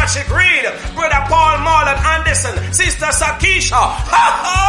Mashi Green, Brother Paul Marlon Anderson, Sister Sakisha. Ha ha!